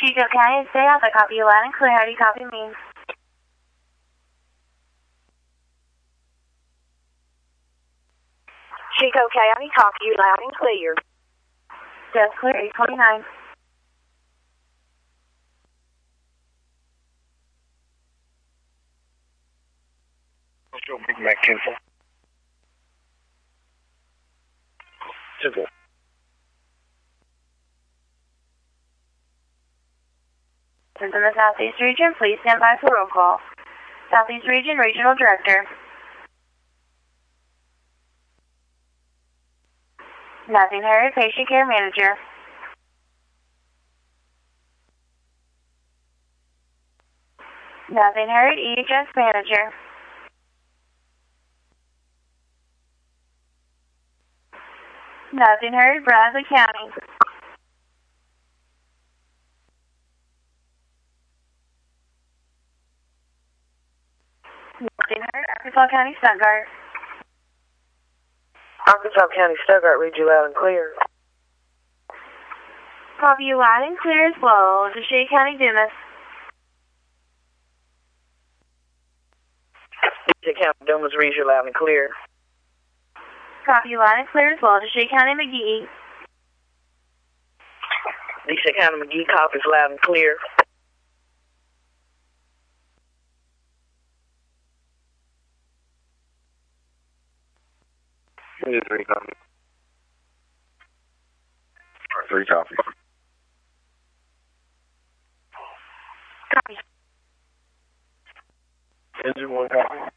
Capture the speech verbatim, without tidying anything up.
Chico County, stay off. I copy you loud and clear. How do you copy me? Chico County, copy you loud and clear. Just clear, eight twenty-nine. What's your Big Mac ten four? Simple. In the Southeast region, please stand by for roll call. Southeast region, regional director. Nothing heard, patient care manager. Nothing heard, E H S manager. Nothing heard, Bradley County. Nothing heard, Arkansas County, Stuttgart. Arkansas County, Stuttgart, read you loud and clear. Copy you loud and clear as well. Deschutes County, Dumas. Lisa County, Dumas, read you loud and clear. Copy you loud and clear as well. Deschutes County, McGee. Lisa County, McGee, copies loud and clear. Three copies. Three copies. Copy. Engine one copy.